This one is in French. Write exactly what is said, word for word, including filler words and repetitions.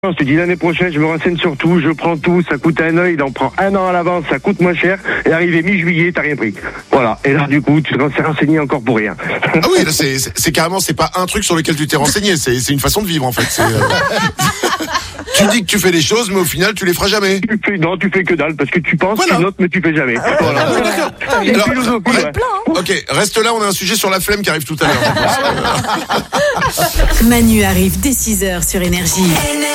On se dit l'année prochaine, je me renseigne sur tout, je prends tout, ça coûte un œil, il en prend un an à l'avance, ça coûte moins cher, et arrivé mi-juillet, t'as rien pris. Voilà. Et là, du coup, tu te renseigné encore pour rien. Ah oui, là, c'est, c'est, c'est carrément, c'est pas un truc sur lequel tu t'es renseigné, c'est, c'est une façon de vivre, en fait. C'est, euh... tu dis que tu fais les choses, mais au final, tu les feras jamais. Tu fais, non, tu fais que dalle, parce que tu penses, voilà. tu notes, mais tu fais jamais. Voilà. Ah, oui, d'accord. Une Alors, philosophie, ouais. ouais. Ok, reste là, on a un sujet sur la flemme qui arrive tout à l'heure. Manu arrive dès six heures sur Énergie.